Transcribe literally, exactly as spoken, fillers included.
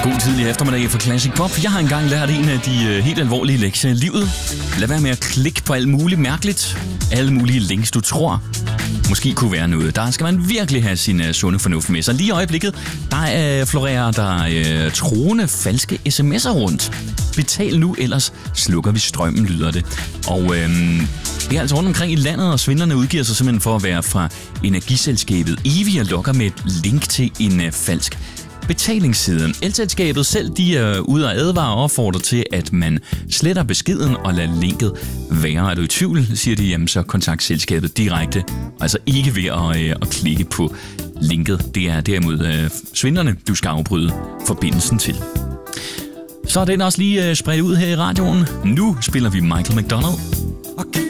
God tidlig eftermiddag for Classic Pop. Jeg har engang lært en af de helt alvorlige lektier i livet. Lad være med at klikke på alt muligt mærkeligt. Alle mulige links, du tror måske kunne være noget. Der skal man virkelig have sin uh, sunde fornuft med. Så lige i øjeblikket, der uh, florerer der uh, troende falske sms'er rundt. Betal nu, ellers slukker vi strømmen, lyder det. Og uh, det er altså rundt omkring i landet, og svindlerne udgiver sig simpelthen for at være fra energiselskabet Evi og lokker med et link til en uh, falsk betalingssiden. Elselskabet selv, de er ude og advare og opfordrer til, at man sletter beskeden og lader linket være. Er du i tvivl, siger de, jamen så kontakt selskabet direkte. Altså ikke ved at, øh, at klikke på linket. Det er derimod øh, svindlerne, du skal afbryde forbindelsen til. Så er den også lige øh, spredt ud her i radioen. Nu spiller vi Michael McDonald.